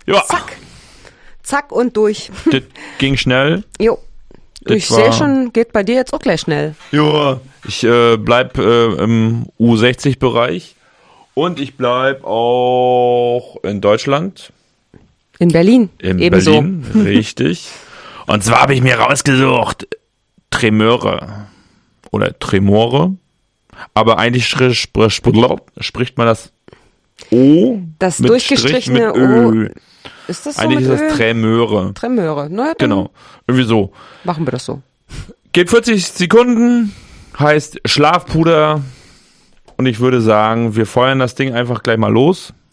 Ja. Zack und durch. Das ging schnell. Jo. Ich sehe schon, geht bei dir jetzt auch gleich schnell. Ja. Ich bleib im U60-Bereich und ich bleib auch in Deutschland. In Berlin. In Ebenso. Berlin, richtig. Und zwar habe ich mir rausgesucht Tremöre oder Tremore. Aber eigentlich spricht man das O Das mit durchgestrichene Strich mit Ö. Ist das so Eigentlich mit ist das Ö? Tremöre. Tremöre. Na, dann Genau. Irgendwie so. machen wir das so. Geht 40 Sekunden, heißt Schlafpuder. Und ich würde sagen, wir feuern das Ding einfach gleich mal los.